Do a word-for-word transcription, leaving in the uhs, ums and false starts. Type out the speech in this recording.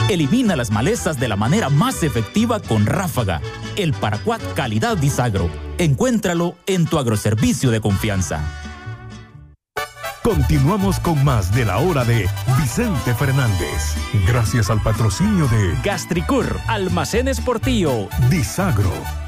Elimina las malezas de la manera más efectiva con Ráfaga, el paraquat calidad Disagro. Encuéntralo en tu agroservicio de confianza. Continuamos con más de la hora de Vicente Fernández. Gracias al patrocinio de Gastricur, Almacenes Portillo, Disagro,